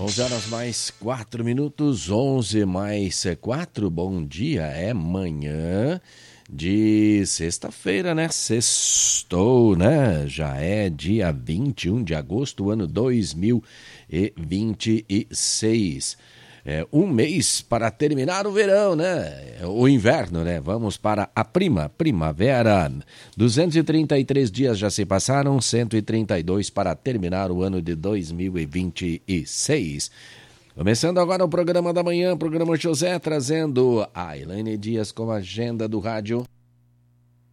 11 horas mais 4 minutos, 11 mais 4, bom dia, é manhã de sexta-feira, né? Sextou, né? Já é dia 21 de agosto, ano 2026. Um mês para terminar o verão, né? O inverno, né? Vamos para a primavera. 233 dias já se passaram, 132 para terminar o ano de 2026. Começando agora o programa da manhã, programa José, trazendo a Elaine Dias com a agenda do rádio.